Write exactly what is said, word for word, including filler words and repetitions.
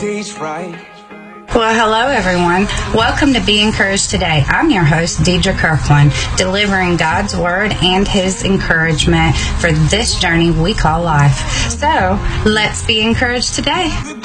Stage right. Well, hello, everyone. Welcome to Be Encouraged Today. I'm your host, Deidre Kirkland, delivering God's Word and His encouragement for this journey we call life. So, let's be encouraged today.